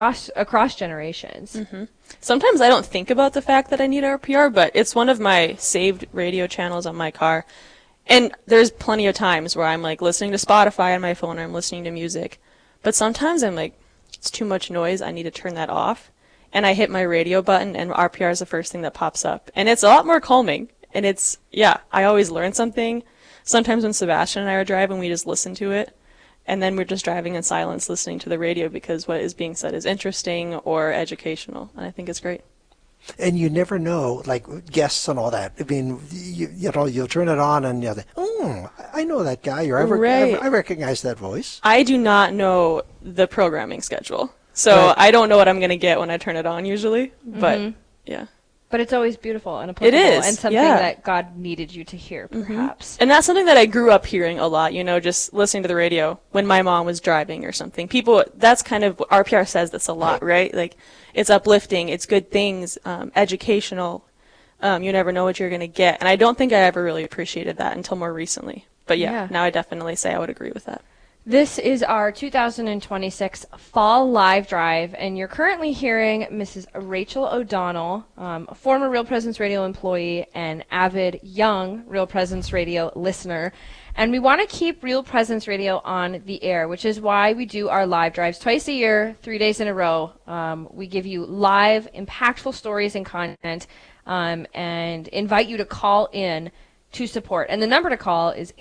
across generations. Mm-hmm. Sometimes I don't think about the fact that I need RPR, but it's one of my saved radio channels on my car. And there's plenty of times where I'm like listening to Spotify on my phone or I'm listening to music. But sometimes I'm like, it's too much noise, I need to turn that off. And I hit my radio button and RPR is the first thing that pops up. And it's a lot more calming. And it's, yeah, I always learn something. Sometimes when Sebastian and I are driving, we just listen to it. And then we're just driving in silence listening to the radio because what is being said is interesting or educational. And I think it's great. And you never know, like guests and all that. I mean, you know, you'll turn it on and you'll think, I know that guy, or I recognize that voice. I do not know the programming schedule. So I don't know what I'm going to get when I turn it on usually. But, yeah. But it's always beautiful and applicable. It is, and something that God needed you to hear, perhaps. And that's something that I grew up hearing a lot, you know, just listening to the radio when my mom was driving or something. People, that's kind of, RPR says this a lot, right? Like, it's uplifting, it's good things, educational. You never know what you're going to get. And I don't think I ever really appreciated that until more recently. But yeah, now I definitely say I would agree with that. This is our 2026 Fall Live Drive, and you're currently hearing Mrs. Rachel O'Donnell, a former Real Presence Radio employee and avid young Real Presence Radio listener. And we want to keep Real Presence Radio on the air, which is why we do our live drives twice a year, 3 days in a row. We give you live, impactful stories and content, and invite you to call in to support. And the number to call is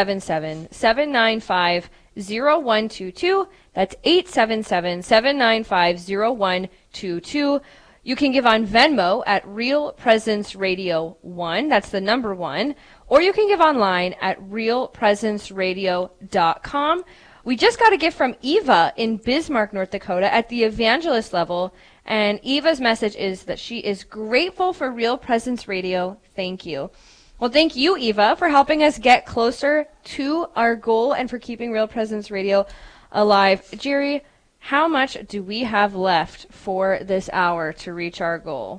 877-795-0122. That's 877-795-0122. You can give on Venmo at Real Presence Radio 1. That's the number 1. Or you can give online at realpresenceradio.com. We just got a gift from Eva in Bismarck, North Dakota at the evangelist level. And Eva's message is that she is grateful for Real Presence Radio. Thank you. Well, thank you, Eva, for helping us get closer to our goal and for keeping Real Presence Radio alive. Jerry, how much do we have left for this hour to reach our goal?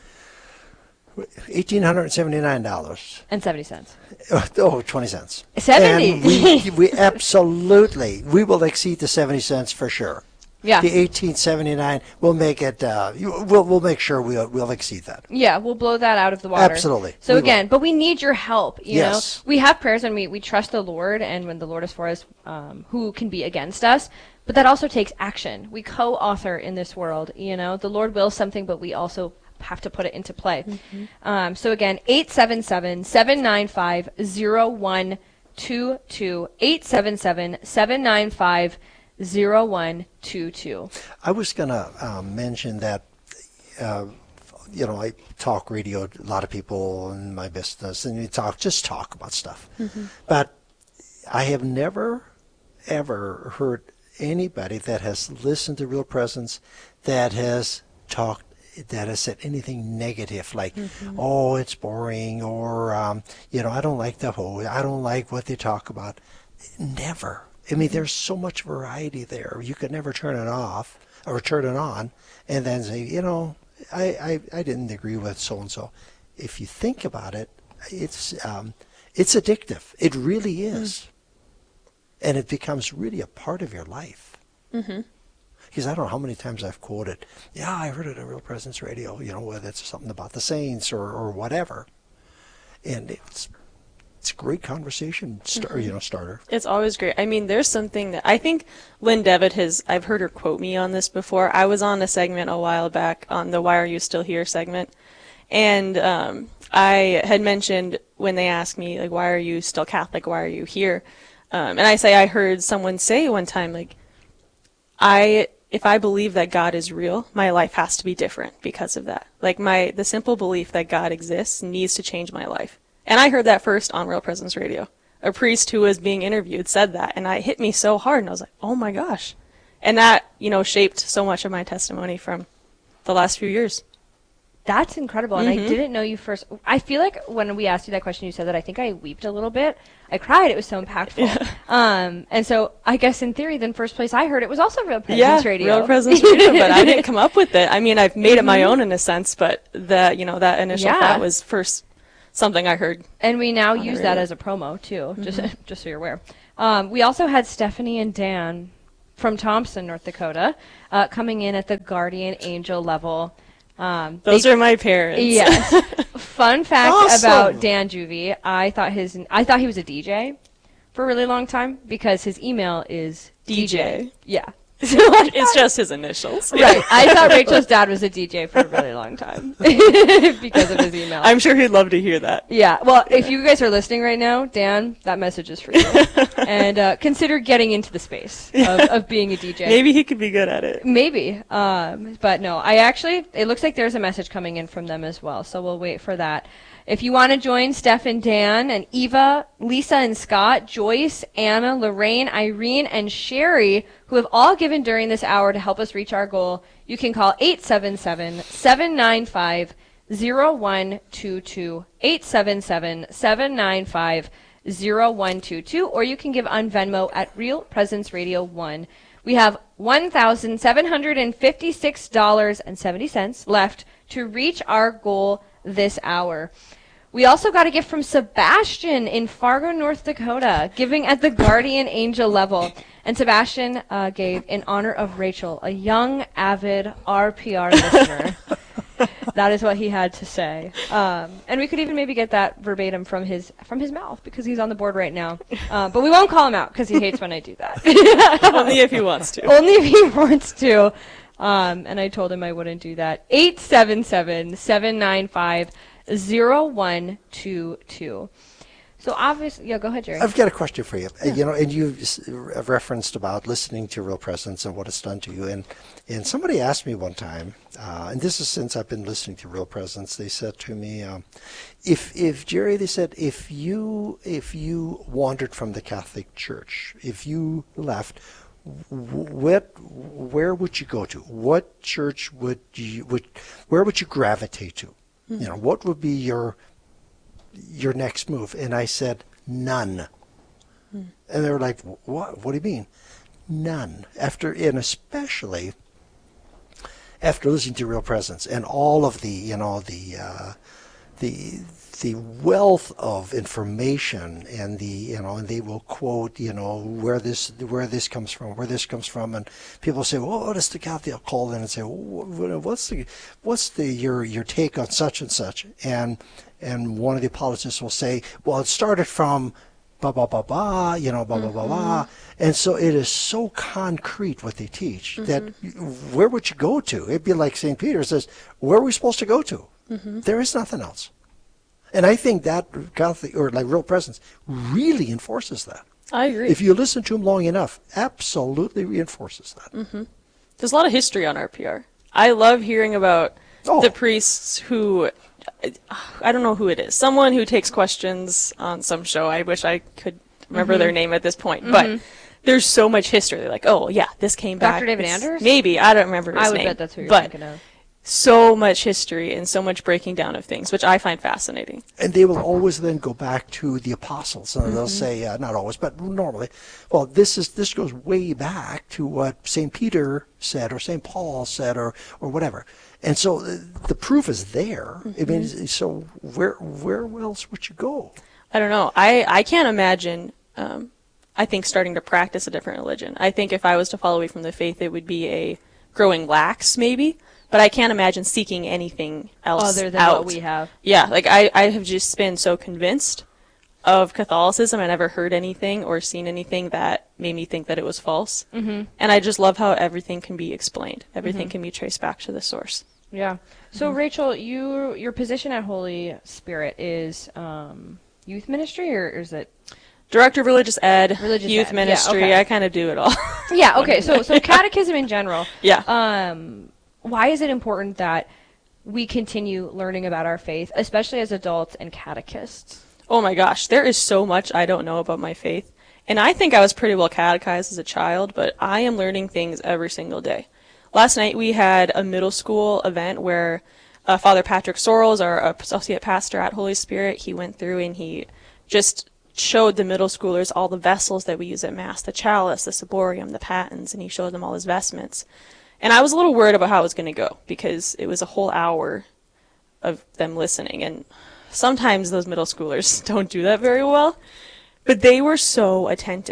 $1,879. And 70 cents. Oh, 20 cents. 70. And we absolutely, we will exceed the 70 cents for sure. Yeah. The 1879, we'll make it, we'll make sure we'll exceed that. Yeah, we'll blow that out of the water. Absolutely. So again, but we need your help, you know. Yes. We have prayers and we trust the Lord, and when the Lord is for us, who can be against us? But that also takes action. We co-author in this world, you know. The Lord wills something, but we also have to put it into play. So again, 877-795-0122, 877-795-0122. I was going to mention that, you know, I talk radio, a lot of people in my business, and you just talk about stuff. But I have never, ever heard anybody that has listened to Real Presence that has talked, that has said anything negative, like, oh, it's boring, or, you know, I don't like the whole, I don't like what they talk about. Never. I mean, there's so much variety there. You could never turn it off or turn it on and then say, you know, I didn't agree with so-and-so. If you think about it, it's addictive. It really is. And it becomes really a part of your life. Because I don't know how many times I've quoted, yeah, I heard it on Real Presence Radio, you know, whether it's something about the saints or whatever. And it's a great conversation starter. It's always great. I mean, there's something that I think Lynn Devitt I've heard her quote me on this before. I was on a segment a while back on the Why Are You Still Here segment. And I had mentioned when they asked me, like, why are you still Catholic? Why are you here? And I say I heard someone say one time, like, if I believe that God is real, my life has to be different because of that. Like, the simple belief that God exists needs to change my life. And I heard that first on Real Presence Radio. A priest who was being interviewed said that, and it hit me so hard, and I was like, oh my gosh. And that, you know, shaped so much of my testimony from the last few years. That's incredible, and I didn't know you first. I feel like when we asked you that question, you said that. I think I weeped a little bit. I cried. It was so impactful. And so I guess in theory, then first place I heard it was also Real Presence Radio. Real Presence Radio, but I didn't come up with it. I mean, I've made it my own in a sense, but that initial thought was first something I heard. And we now use that as a promo, too, just so you're aware. We also had Stephanie and Dan from Thompson, North Dakota, coming in at the guardian angel level. Those are my parents. Yes. Fun fact Awesome. about Dan Juvie, I thought he was a DJ for a really long time because his email is DJ. Yeah. It's just his initials. Right. I thought Rachel's dad was a DJ for a really long time because of his email. I'm sure he'd love to hear that. Yeah. Well, if you guys are listening right now, Dan, that message is for you. And consider getting into the space of being a DJ. Maybe he could be good at it. Maybe. But no, it looks like there's a message coming in from them as well. So we'll wait for that. If you want to join Steph and Dan and Eva, Lisa and Scott, Joyce, Anna, Lorraine, Irene, and Sherry, who have all given during this hour to help us reach our goal, you can call 877-795-0122, 877-795-0122, or you can give on Venmo at Real Presence Radio 1. We have $1,756.70 left to reach our goal this hour. We also got a gift from Sebastian in Fargo, North Dakota, giving at the guardian angel level. And Sebastian gave in honor of Rachel, a young, avid RPR listener. That is what he had to say. And we could even maybe get that verbatim from his mouth because he's on the board right now. But we won't call him out because he hates when I do that. Only if he wants to. Only if he wants to. And I told him I wouldn't do that. 877-795-0122. So obviously, yeah, go ahead, Jerry. I've got a question for you. And you referenced about listening to Real Presence and what it's done to you. And somebody asked me one time, and this is since I've been listening to Real Presence. They said to me, if Jerry, they said, if you wandered from the Catholic Church, if you left, where would you go to? What church where would you gravitate to? What would be your next move? And I said, none. And they were like, what do you mean? None. And especially after listening to Real Presence and all of the wealth of information and and they will quote, where this comes from, and people say, well, what is the Catholic? They'll call in and say, well, what's your take on such and such? And one of the apologists will say, well, it started from blah, blah, blah, blah, blah, blah, blah, blah. And so it is so concrete what they teach that where would you go to? It'd be like St. Peter says, where are we supposed to go to? There is nothing else. And I think that Catholic, or like Real Presence, really enforces that. I agree. If you listen to them long enough, absolutely reinforces that. There's a lot of history on RPR. I love hearing about the priests who, I don't know who it is, someone who takes questions on some show. I wish I could remember their name at this point. But there's so much history. They're like, oh, yeah, this came back. Dr. David Anders? Maybe. I don't remember his name. I would bet that's who you're thinking of. So much history and so much breaking down of things, which I find fascinating. And they will always then go back to the apostles, and they'll say, not always, but normally, well, this goes way back to what St. Peter said, or St. Paul said, or whatever. And so the proof is there. I mean, so where else would you go? I don't know. I can't imagine, I think, starting to practice a different religion. I think if I was to fall away from the faith, it would be a growing lax, maybe. But I can't imagine seeking anything else other than out. what we have. Yeah, like I have just been so convinced of Catholicism. I never heard anything or seen anything that made me think that it was false. And I just love how everything can be explained. Everything can be traced back to the source. Yeah. So Rachel, your position at Holy Spirit is youth ministry, or is it? Director of Religious Ed, Religious youth Ed. ministry. Yeah, okay. I kind of do it all. Yeah. Okay. So catechism in general. Yeah. Why is it important that we continue learning about our faith, especially as adults and catechists? Oh my gosh, there is so much I don't know about my faith. And I think I was pretty well catechized as a child, but I am learning things every single day. Last night we had a middle school event where Father Patrick Sorrells, our associate pastor at Holy Spirit, he went through and he just showed the middle schoolers all the vessels that we use at Mass, the chalice, the ciborium, the patens, and he showed them all his vestments. And I was a little worried about how it was going to go because it was a whole hour of them listening. And sometimes those middle schoolers don't do that very well. But they were so attentive.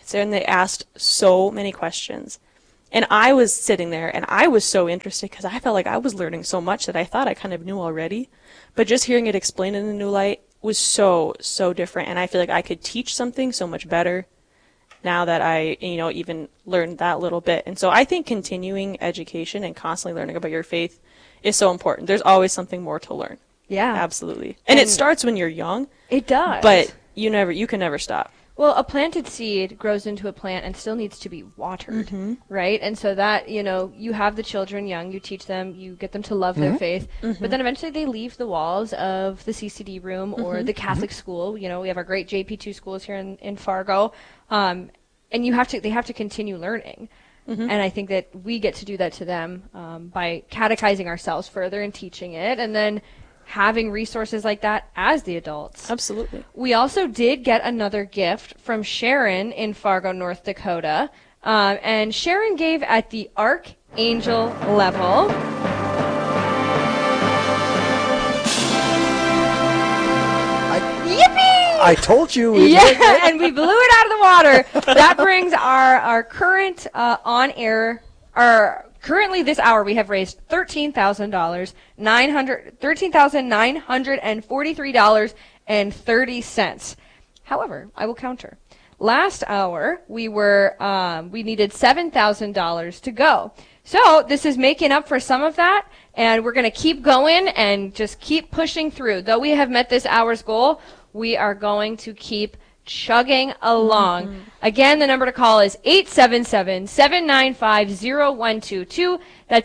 And they asked so many questions. And I was sitting there and I was so interested because I felt like I was learning so much that I thought I kind of knew already. But just hearing it explained in a new light was so, so different. And I feel like I could teach something so much better now that I, even learned that little bit. And so I think continuing education and constantly learning about your faith is so important. There's always something more to learn. Yeah. Absolutely. And it starts when you're young. It does. But you can never stop. Well, a planted seed grows into a plant and still needs to be watered, right? And so that, you have the children young, you teach them, you get them to love their faith, but then eventually they leave the walls of the CCD room or the Catholic school. We have our great JP2 schools here in Fargo, and they have to continue learning. And I think that we get to do that to them by catechizing ourselves further and teaching it, and then having resources like that as the adults. Absolutely. We also did get another gift from Sharon in Fargo, North Dakota. And Sharon gave at the Archangel level. Yippee! I told you. Yeah, and we blew it out of the water. That brings our current on-air, currently this hour we have raised $13,943.30. However, I will counter. Last hour we needed $7,000 to go. So this is making up for some of that, and we're going to keep going and just keep pushing through. Though we have met this hour's goal, we are going to keep chugging along. Again, the number to call is 877-795-0122. That's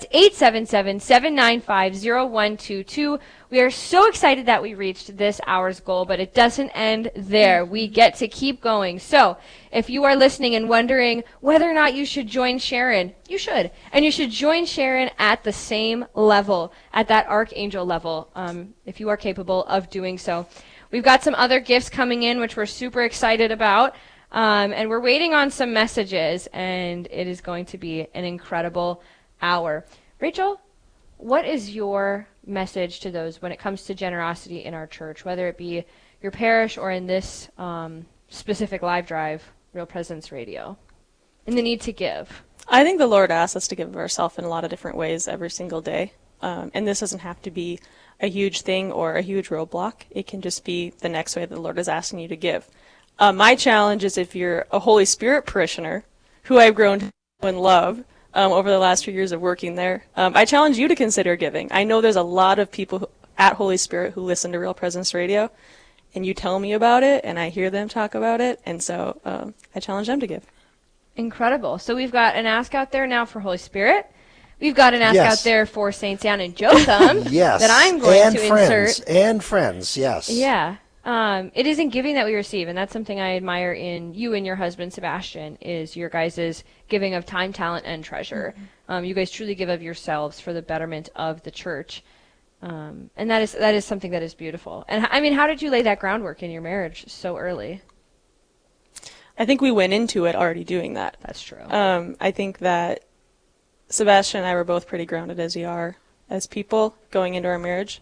877-795-0122. We are so excited that we reached this hour's goal, but it doesn't end there. We get to keep going. So if you are listening and wondering whether or not you should join Sharon, you should. And you should join Sharon at the same level, at that Archangel level, if you are capable of doing so. We've got some other gifts coming in, which we're super excited about. And we're waiting on some messages, and it is going to be an incredible hour. Rachel, what is your message to those when it comes to generosity in our church, whether it be your parish or in this specific live drive, Real Presence Radio, and the need to give? I think the Lord asks us to give of ourselves in a lot of different ways every single day. And this doesn't have to be a huge thing or a huge roadblock. It can just be the next way the Lord is asking you to give. My challenge is if you're a Holy Spirit parishioner, who I've grown to know and love over the last few years of working there, I challenge you to consider giving. I know there's a lot of people at Holy Spirit who listen to Real Presence Radio, and you tell me about it, and I hear them talk about it, and so I challenge them to give. Incredible. So we've got an ask out there now for Holy Spirit. We've got an ask out there for St. Anne and Jotham that I'm going to insert. And friends, yes. Yeah. It is in giving that we receive, and that's something I admire in you and your husband, Sebastian, is your guys' giving of time, talent, and treasure. You guys truly give of yourselves for the betterment of the church. And that is something that is beautiful. And I mean, how did you lay that groundwork in your marriage so early? I think we went into it already doing that. That's true. I think that Sebastian and I were both pretty grounded as we are as people going into our marriage.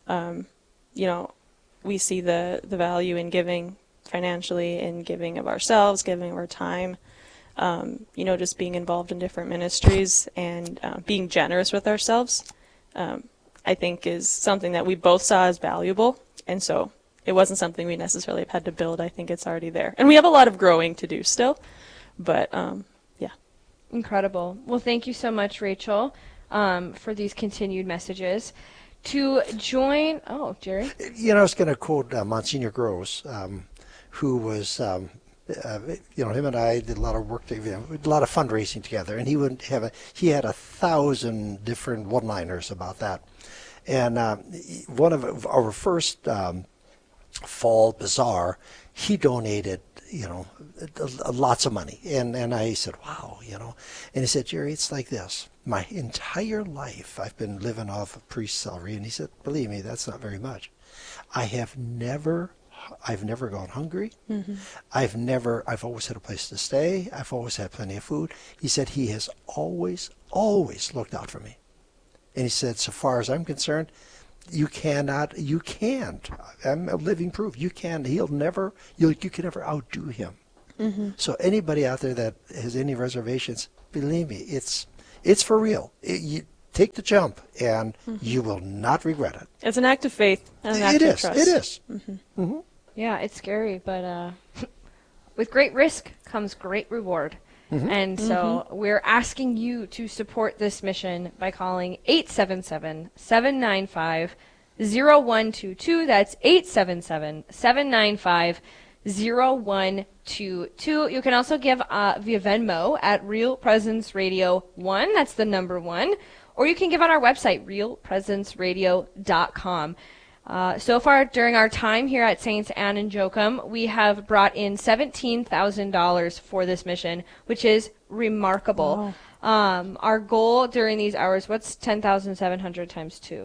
We see the value in giving financially, in giving of ourselves, giving of our time, just being involved in different ministries and being generous with ourselves, I think is something that we both saw as valuable. And so it wasn't something we necessarily have had to build. I think it's already there. And we have a lot of growing to do still, but yeah. Incredible. Well, thank you so much, Rachel, for these continued messages. To join, Jerry? I was going to quote Monsignor Gross, who was, him and I did a lot of work together, a lot of fundraising together, and he had 1,000 different one-liners about that. And one of our first fall bazaar, he donated, lots of money. And I said, wow, And he said, Jerry, it's like this. My entire life I've been living off of priest's salary. And he said, believe me, that's not very much. I've never gone hungry. Mm-hmm. I've always had a place to stay. I've always had plenty of food. He said he has always looked out for me. And he said, so far as I'm concerned, you can't. I'm a living proof. You can never outdo him. So anybody out there that has any reservations, believe me, it's for real. You take the jump, and you will not regret it. It's an act of faith and an act of trust. It is. Yeah, it's scary, but with great risk comes great reward. And so we're asking you to support this mission by calling 877-795-0122. That's 877-795-0122. You can also give via Venmo at Real Presence Radio 1. That's the number 1. Or you can give on our website, realpresenceradio.com. So far, during our time here at Saints Anne and Joachim, we have brought in $17,000 for this mission, which is remarkable. Wow. Our goal during these hours, what's 10,700 times 2?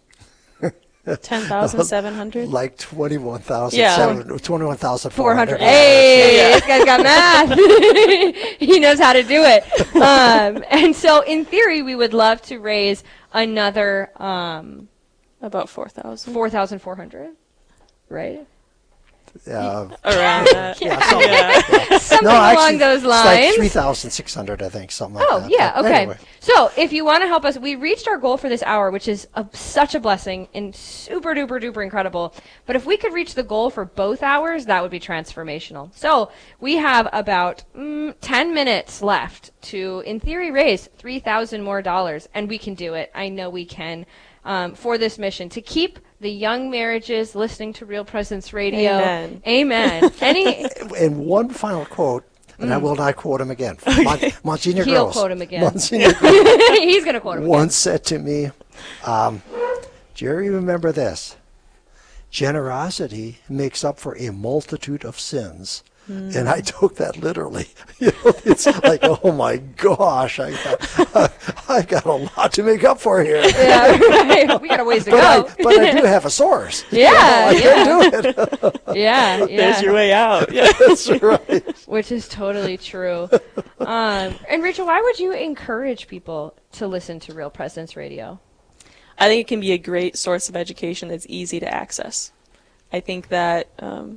10,700? Like 21,000. Yeah. 21,400. Hey, this guy's got math. He knows how to do it. And so, in theory, we would love to raise another... About 4,000. 4,400, right? Around that. Something along those lines. It's like 3,600, I think, something like that. Oh, yeah, But okay. anyway. So if you want to help us, we reached our goal for this hour, which is such a blessing and super duper duper incredible. But if we could reach the goal for both hours, that would be transformational. So we have about 10 minutes left to, in theory, raise $3,000 more, and we can do it. I know we can. For this mission, to keep the young marriages listening to Real Presence Radio. Amen. Amen. And one final quote, and I will not quote him again. Monsignor He'll Gross. quote him again. Monsignor Gross He's going to quote him once said to me, Jerry, remember this. Generosity makes up for a multitude of sins. And I took that literally. It's like, oh my gosh, I got a lot to make up for here. Yeah, right. We got a ways to go. But I do have a source. Yeah, I can do it. Yeah. There's your way out. Yeah. That's right. Which is totally true. And Rachel, why would you encourage people to listen to Real Presence Radio? I think it can be a great source of education that's easy to access. I think that...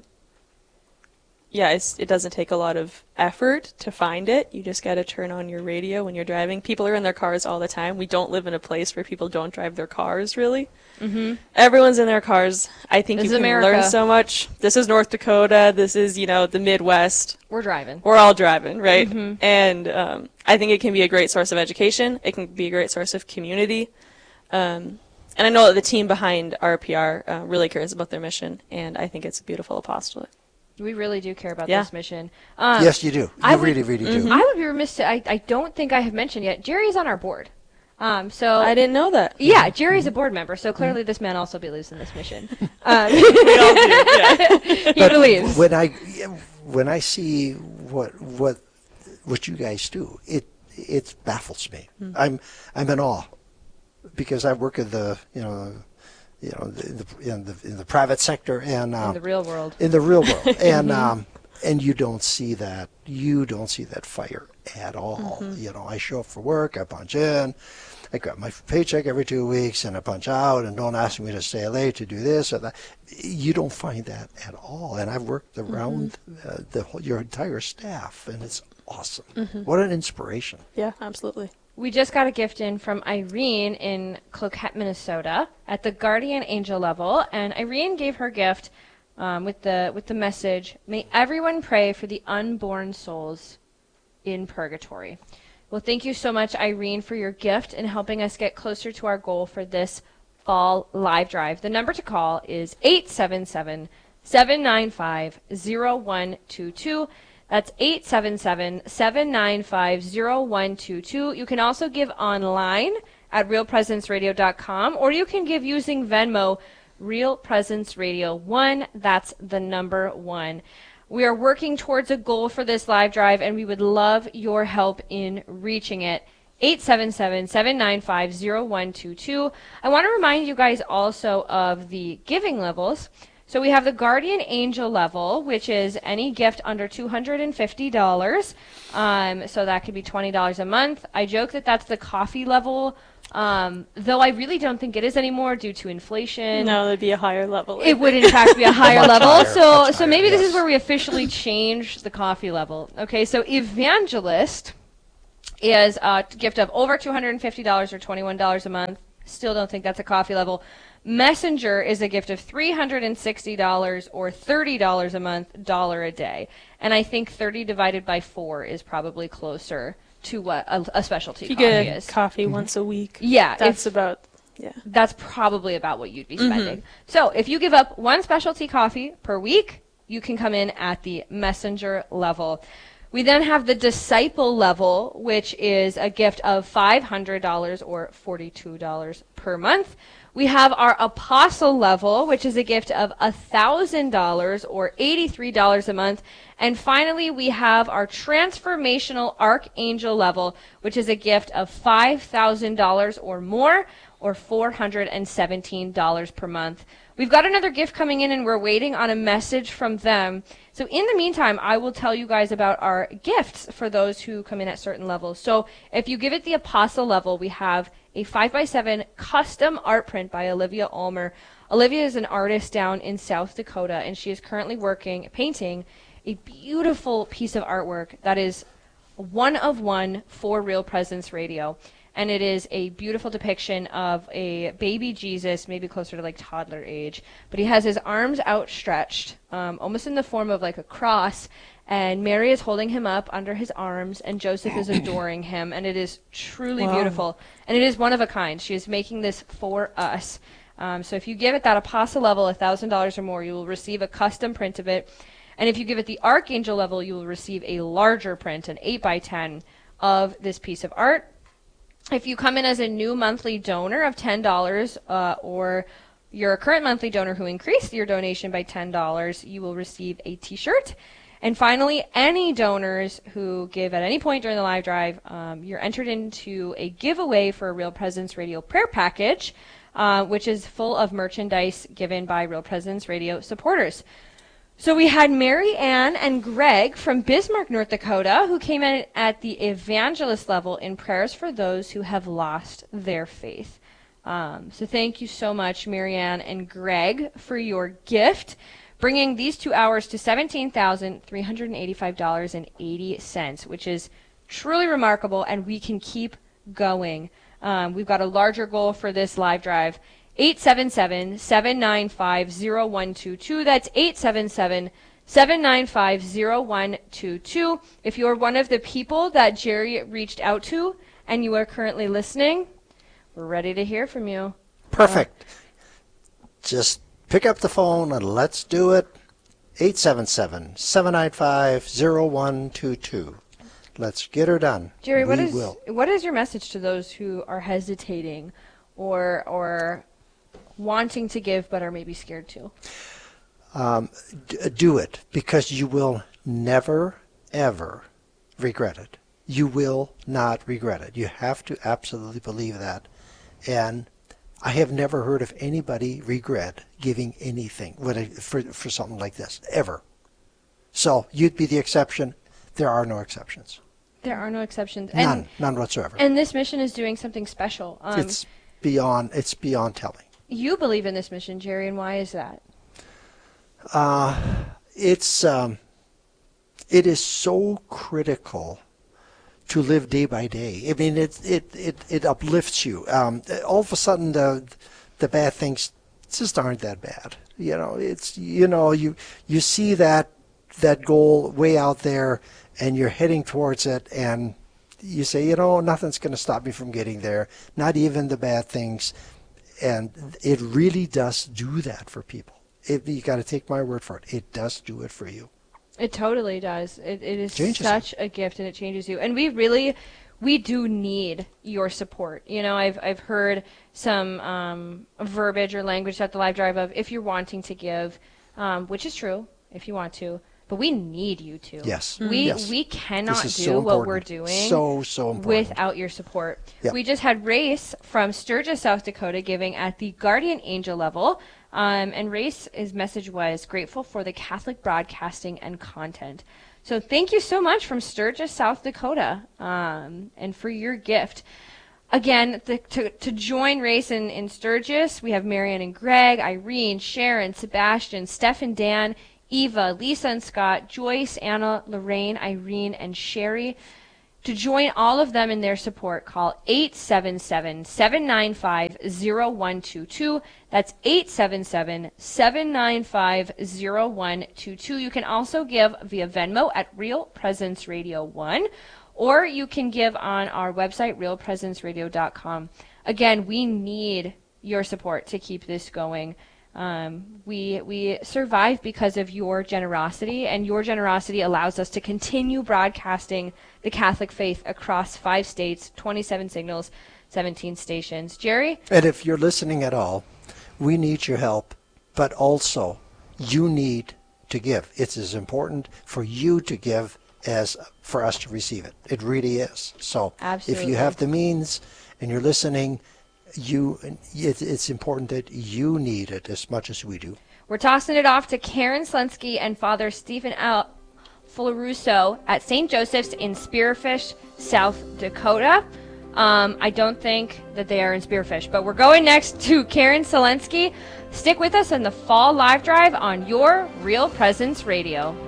it doesn't take a lot of effort to find it. You just got to turn on your radio when you're driving. People are in their cars all the time. We don't live in a place where people don't drive their cars, really. Everyone's in their cars. I think you can learn so much. This is North Dakota. This is, the Midwest. We're driving. We're all driving, right? And I think it can be a great source of education. It can be a great source of community. And I know that the team behind RPR really cares about their mission, and I think it's a beautiful apostolate. We really do care about this mission. Yes, you do. You really, really do. I would be remiss to, I don't think I have mentioned yet, Jerry's on our board. So I didn't know that. Yeah, Jerry's a board member, so clearly this man also believes in this mission. We all do, yeah. He believes. When I see what you guys do, it baffles me. I'm in awe because I work in the in the private sector and in the real world. And you don't see that. You don't see that fire at all. I show up for work. I punch in. I got my paycheck every 2 weeks, and I punch out. And don't ask me to stay late to do this or that. You don't find that at all. And I've worked around your entire staff, and it's awesome. What an inspiration! Yeah, absolutely. We just got a gift in from Irene in Cloquet, Minnesota, at the Guardian Angel level, and Irene gave her gift with the message: "May everyone pray for the unborn souls in purgatory." Well, thank you so much, Irene, for your gift and helping us get closer to our goal for this fall live drive. The number to call is 877-795-0122. That's 877-795-0122. You can also give online at realpresenceradio.com, or you can give using Venmo, Real Presence Radio 1. That's the number 1. We are working towards a goal for this live drive, and we would love your help in reaching it. 877-795-0122. I want to remind you guys also of the giving levels. So we have the Guardian Angel level, which is any gift under $250. So that could be $20 a month. I joke that that's the coffee level, though I really don't think it is anymore due to inflation. No, that'd be a higher level. It would in fact be a higher Much level. higher, So much higher, maybe this yes. is where we officially change the coffee level. Okay, so Evangelist is a gift of over $250 or $21 a month. Still don't think that's a coffee level. Messenger is a gift of $360 or $30 a month, dollar a day. And I think 30 divided by 4 is probably closer to what a specialty If you coffee get is. coffee once a week, Yeah, that's about, that's probably about what you'd be spending. So if you give up one specialty coffee per week, you can come in at the Messenger level. We then have the Disciple level, which is a gift of $500 or $42 per month. We have our Apostle level, which is a gift of $1,000 or $83 a month. And finally, we have our Transformational Archangel level, which is a gift of $5,000 or more, or $417 per month. We've got another gift coming in, and we're waiting on a message from them. So in the meantime, I will tell you guys about our gifts for those who come in at certain levels. So if you give it the Apostle level, we have a 5x7 custom art print by Olivia Ulmer. Olivia is an artist down in South Dakota, and she is currently painting a beautiful piece of artwork that is one of one for Real Presence Radio. And it is a beautiful depiction of a baby Jesus, maybe closer to like toddler age. But he has his arms outstretched, almost in the form of like a cross. And Mary is holding him up under his arms, and Joseph is adoring him. And it is truly beautiful. And it is one of a kind. She is making this for us. So if you give it that Apostle level, $1,000 or more, you will receive a custom print of it. And if you give it the Archangel level, you will receive a larger print, an 8x10 of this piece of art. If you come in as a new monthly donor of $10 or you're a current monthly donor who increased your donation by $10, you will receive a t-shirt. And finally, any donors who give at any point during the live drive, you're entered into a giveaway for a Real Presence Radio prayer package, which is full of merchandise given by Real Presence Radio supporters. So we had Mary Ann and Greg from Bismarck, North Dakota, who came in at the evangelist level in prayers for those who have lost their faith. So thank you so much, Mary Ann and Greg, for your gift, bringing these 2 hours to $17,385.80, which is truly remarkable, and we can keep going. We've got a larger goal for this live drive. 877-795-0122. That's 877-795-0122. If you're one of the people that Jerry reached out to and you are currently listening, we're ready to hear from you. Perfect. Just pick up the phone and let's do it. 877-795-0122. Let's get her done. Jerry, what is your message to those who are hesitating or wanting to give but are maybe scared to? Do it, because you will never, ever regret it. You will not regret it. You have to absolutely believe that. And I have never heard of anybody regret giving anything for something like this, ever. So you'd be the exception. There are no exceptions. There are no exceptions. None whatsoever. And this mission is doing something special. It's beyond telling. You believe in this mission, Jerry, and why is that? It is so critical to live day by day. I mean, it uplifts you. All of a sudden, the bad things just aren't that bad. You see that goal way out there, and you're heading towards it, and you say, nothing's going to stop me from getting there, not even the bad things. And it really does do that for people. You got to take my word for it. It does do it for you. It totally does. It is changes such a gift, and it changes you. And we do need your support. I've heard some verbiage or language at the live drive of if you're wanting to give, which is true if you want to, but we need you to. Yes. We cannot This is do so what we're important. doing So important. without your support. Yep. We just had Race from Sturgis, South Dakota, giving at the Guardian Angel level. And Race's message was grateful for the Catholic broadcasting and content. So thank you so much from Sturgis, South Dakota, and for your gift. Again, to join Race in Sturgis, we have Marianne and Greg, Irene, Sharon, Sebastian, Steph and Dan, Eva, Lisa and Scott, Joyce, Anna, Lorraine, Irene, and Sherry. To join all of them in their support, call 877-795-0122. That's 877-795-0122. You can also give via Venmo at Real Presence Radio 1, or you can give on our website, realpresenceradio.com. Again, we need your support to keep this going. We survive because of your generosity, and your generosity allows us to continue broadcasting the Catholic faith across 5 states, 27 signals, 17 stations. Jerry? And if you're listening at all, we need your help, but also you need to give. It's as important for you to give as for us to receive it. It really is. So Absolutely. If you have the means and you're listening, it's important that you need it as much as we do. We're tossing it off to Karen Slensky and Father Stephen L. Fularuso at St. Joseph's in Spearfish, South Dakota. I don't think that they are in Spearfish, but we're going next to Karen Selensky. Stick with us in the Fall Live Drive on your Real Presence Radio.